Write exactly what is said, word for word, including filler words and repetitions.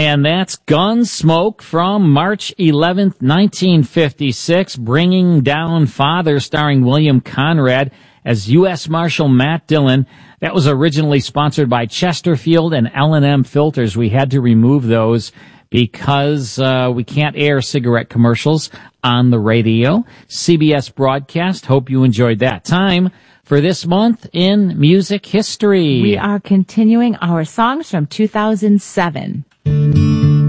And that's Gunsmoke from March eleventh, nineteen fifty-six, Bringing Down Father, starring William Conrad as U S Marshal Matt Dillon. That was originally sponsored by Chesterfield and L and M Filters. We had to remove those because uh, we can't air cigarette commercials on the radio. C B S broadcast. Hope you enjoyed that. Time for this month in music history. We are continuing our songs from two thousand seven.